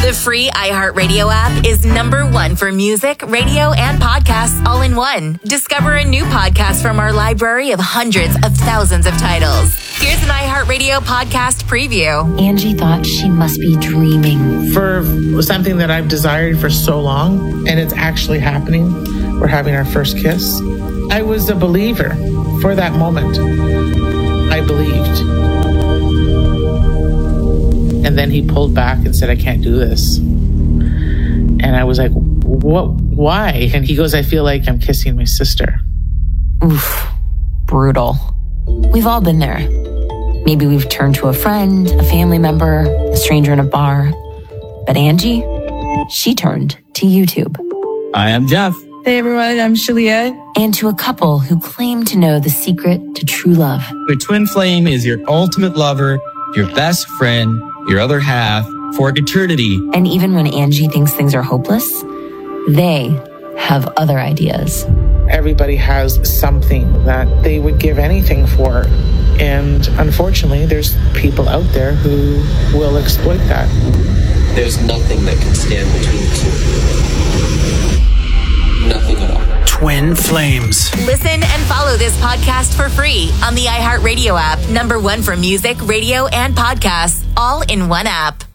The free iHeartRadio app is #1 for music, radio, and podcasts all in one. Discover a new podcast from our library of hundreds of thousands of titles. Here's an iHeartRadio podcast preview. Angie thought she must be dreaming. For something that I've desired for so long, and it's actually happening, we're having our first kiss. I was a believer for that moment. I believed. And then he pulled back and said, I can't do this. And I was like, what? Why? And he goes, I feel like I'm kissing my sister. Oof, brutal. We've all been there. Maybe we've turned to a friend, a family member, a stranger in a bar. But Angie, she turned to YouTube. Hi, I'm Jeff. Hey everyone, I'm Shalia. And to a couple who claim to know the secret to true love. The twin flame is your ultimate lover, your best friend, your other half, for eternity. And even when Angie thinks things are hopeless, they have other ideas. Everybody has something that they would give anything for. And unfortunately, there's people out there who will exploit that. There's nothing that can stand between the two. Nothing at all. Twin Flames. Listen and follow this podcast for free on the iHeartRadio app. #1 for music, radio, and podcasts, all in one app.